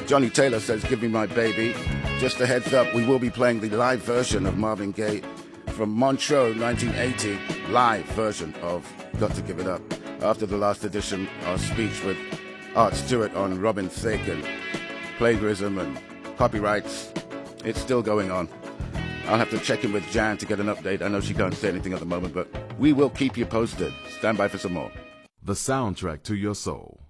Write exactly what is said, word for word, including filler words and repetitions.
Johnny Taylor says, "Give me my baby." Just a heads up, we will be playing the live version of Marvin Gaye from Montreux, nineteen eighty, live version of Got to Give It Up. After the last edition, our speech with Art Stewart on Robin Thicke and plagiarism and copyrights, it's still going on. I'll have to check in with Jan to get an update. I know she can't say anything at the moment, but we will keep you posted. Stand by for some more. The soundtrack to your soul.